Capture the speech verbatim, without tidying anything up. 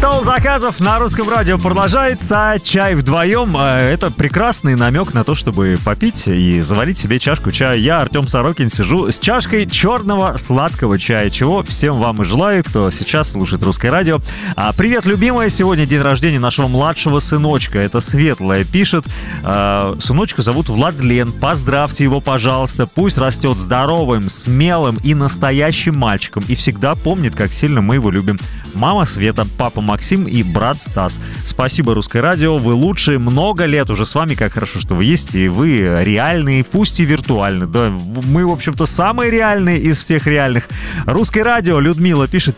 Стол заказов на Русском радио продолжается. Чай вдвоем. Это прекрасный намек на то, чтобы попить и заварить себе чашку чая. Я, Артем Сорокин, сижу с чашкой черного сладкого чая, чего всем вам и желаю, кто сейчас слушает Русское радио. А, привет, любимая. Сегодня день рождения нашего младшего сыночка. Это Светлая пишет. А, сыночку зовут Владлен. Поздравьте его, пожалуйста. Пусть растет здоровым, смелым и настоящим мальчиком. И всегда помнит, как сильно мы его любим. Мама Света, папа Максим и брат Стас. Спасибо, Русское радио. Вы лучшие. Много лет уже с вами. Как хорошо, что вы есть. И вы реальные, пусть и виртуальные. Да, мы, в общем-то, самые реальные из всех реальных. Русское радио. Людмила пишет.